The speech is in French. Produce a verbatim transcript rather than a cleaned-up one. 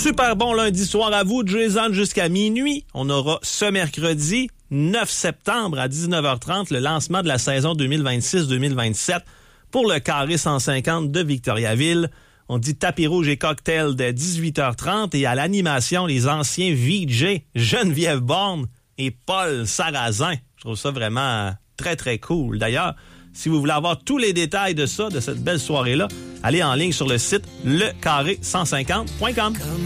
super bon lundi soir à vous, Jason, jusqu'à minuit. On aura ce mercredi, neuf septembre à dix-neuf heures trente, le lancement de la saison deux mille vingt-six deux mille vingt-sept pour le Carré cent cinquante de Victoriaville. On dit tapis rouge et cocktail dès dix-huit heures trente et à l'animation, les anciens V J, Geneviève Borne et Paul Sarrazin. Je trouve ça vraiment très, très cool. D'ailleurs, si vous voulez avoir tous les détails de ça, de cette belle soirée-là, allez en ligne sur le site le carré cent cinquante point com.